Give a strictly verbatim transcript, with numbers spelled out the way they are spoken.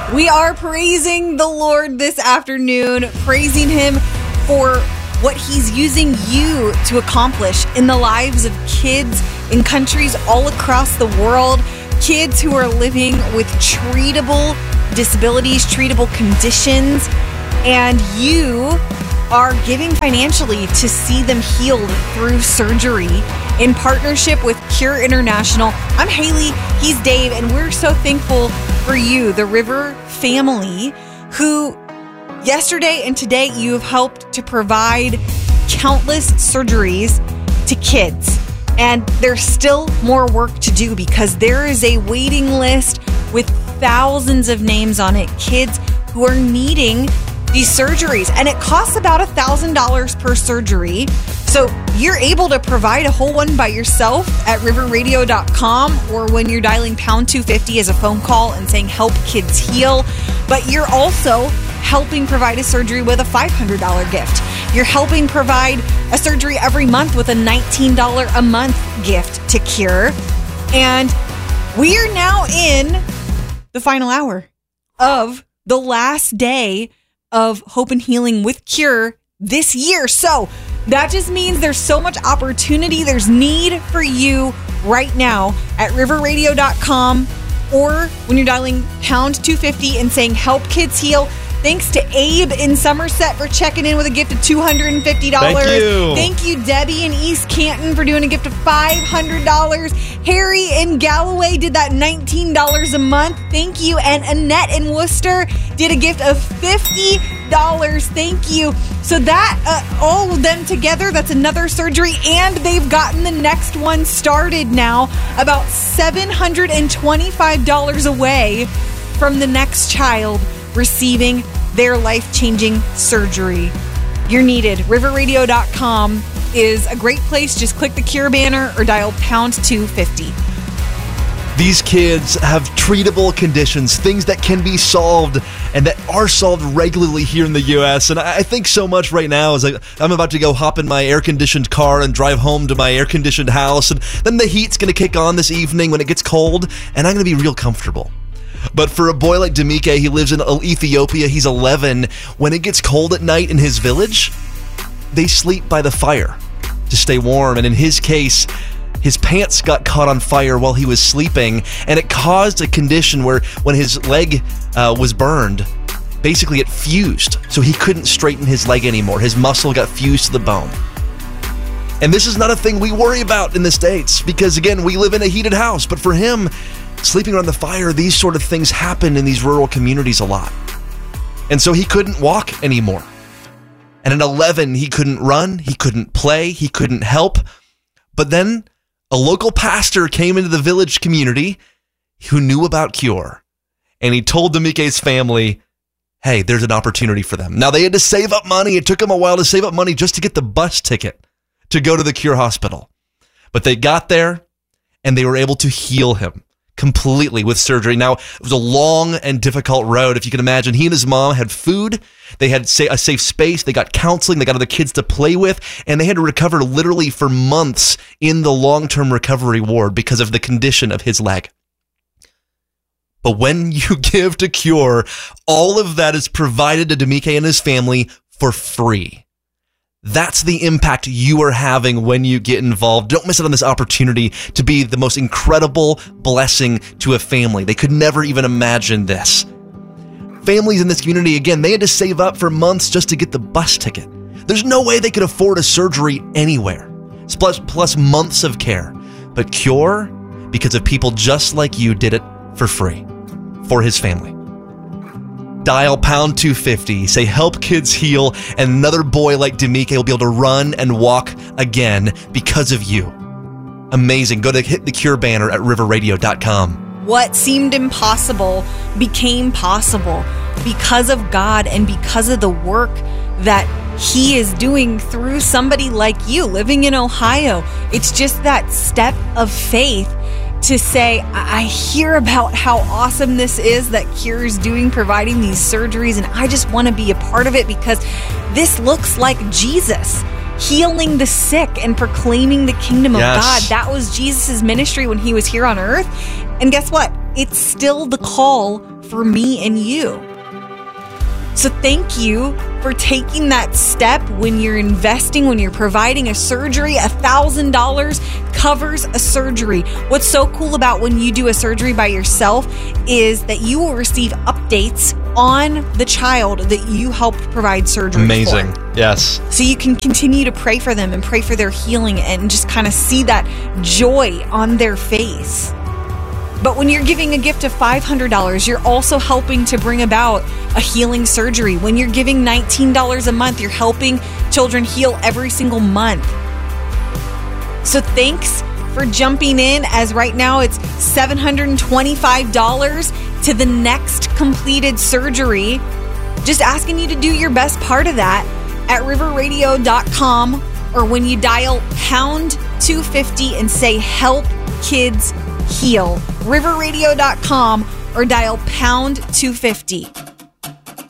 We are praising the Lord this afternoon, praising Him for what He's using you to accomplish in the lives of kids in countries all across the world, kids who are living with treatable disabilities, treatable conditions, and you are giving financially to see them healed through surgery in partnership with Cure International. I'm Haley, he's Dave, and we're so thankful for you, the River family, who yesterday and today you have helped to provide countless surgeries to kids. And there's still more work to do because there is a waiting list with thousands of names on it, kids who are needing these surgeries. And it costs about one thousand dollars per surgery. So you're able to provide a whole one by yourself at river radio dot com or when you're dialing pound two fifty as a phone call and saying help kids heal. But you're also helping provide a surgery with a five hundred dollars gift. You're helping provide a surgery every month with a nineteen dollars a month gift to Cure. And we are now in the final hour of the last day of Hope and Healing with Cure this year. So that just means there's so much opportunity. There's need for you right now at river radio dot com or when you're dialing pound two fifty and saying help kids heal. Thanks to Abe in Somerset for checking in with a gift of two hundred fifty dollars. Thank you. Thank you, Debbie in East Canton, for doing a gift of five hundred dollars. Harry in Galloway did that nineteen dollars a month. Thank you. And Annette in Worcester did a gift of fifty dollars. Thank you. So that, uh, all of them together, that's another surgery. And they've gotten the next one started now, about seven hundred twenty-five dollars away from the next child receiving their life-changing surgery. You're needed. river radio dot com is a great place. Just click the Cure banner or dial pound two fifty. These kids have treatable conditions, things that can be solved and that are solved regularly here in the U S. And I think so much right now as I'm about to go hop in my air-conditioned car and drive home to my air-conditioned house. And then the heat's going to kick on this evening when it gets cold, and I'm going to be real comfortable. But for a boy like Demike, he lives in Ethiopia, he's eleven, when it gets cold at night in his village, they sleep by the fire to stay warm. And in his case, his pants got caught on fire while he was sleeping, and it caused a condition where when his leg uh, was burned, basically it fused, so he couldn't straighten his leg anymore. His muscle got fused to the bone. And this is not a thing we worry about in the States because, again, we live in a heated house. But for him, sleeping around the fire, these sort of things happen in these rural communities a lot. And so he couldn't walk anymore. And at eleven, he couldn't run, he couldn't play, he couldn't help. But then a local pastor came into the village community who knew about Cure. And he told Demike's family, hey, there's an opportunity for them. Now, they had to save up money. It took them a while to save up money just to get the bus ticket to go to the Cure hospital. But they got there, and they were able to heal him completely with surgery. Now, it was a long and difficult road, if you can imagine. He and his mom had food, they had a safe space, they got counseling, they got other kids to play with, and they had to recover literally for months in the long-term recovery ward because of the condition of his leg. But when you give to Cure, all of that is provided to Demike and his family for free. That's the impact you are having when you get involved. Don't miss out on this opportunity to be the most incredible blessing to a family. They could never even imagine this. Families in this community, again, they had to save up for months just to get the bus ticket. There's no way they could afford a surgery anywhere, plus, plus months of care. But Cure, because of people just like you, did it for free for his family. Dial pound two fifty, say help kids heal, and another boy like Demike will be able to run and walk again because of you. Amazing. Go to hit the Cure banner at river radio dot com. What seemed impossible became possible because of God and because of the work that He is doing through somebody like you living in Ohio. It's just that step of faith to say, I hear about how awesome this is that Cure is doing, providing these surgeries, and I just want to be a part of it because this looks like Jesus healing the sick and proclaiming the kingdom of Yes. God. That was Jesus' ministry when He was here on earth. And guess what? It's still the call for me and you. So thank you for taking that step when you're investing, when you're providing a surgery. A thousand dollars covers a surgery. What's so cool about when you do a surgery by yourself is that you will receive updates on the child that you helped provide surgery Amazing. for. Yes. So you can continue to pray for them and pray for their healing and just kind of see that joy on their face. But when you're giving a gift of five hundred dollars, you're also helping to bring about a healing surgery. When you're giving nineteen dollars a month, you're helping children heal every single month. So thanks for jumping in, as right now it's seven hundred twenty-five dollars to the next completed surgery. Just asking you to do your best part of that at river radio dot com, or when you dial pound two fifty and say help kids heal, river radio dot com, or dial pound two fifty.